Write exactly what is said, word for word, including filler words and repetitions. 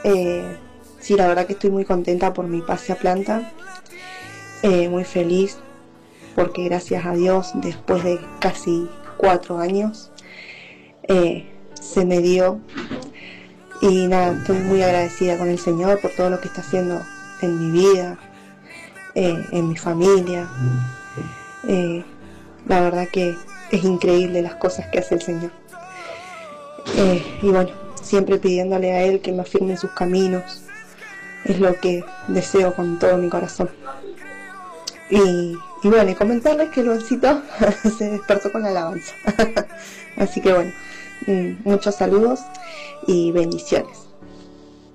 Eh, sí, la verdad que estoy muy contenta por mi pase a planta, eh, muy feliz porque gracias a Dios después de casi cuatro años eh, se me dio, y nada, estoy muy agradecida con el Señor por todo lo que está haciendo en mi vida, eh, en mi familia. Eh, la verdad que es increíble las cosas que hace el Señor. Eh, y bueno, siempre pidiéndole a Él que me afirme en sus caminos, es lo que deseo con todo mi corazón. Y, y bueno, y comentarles que el bolsito se despertó con la alabanza. Así que bueno, muchos saludos y bendiciones.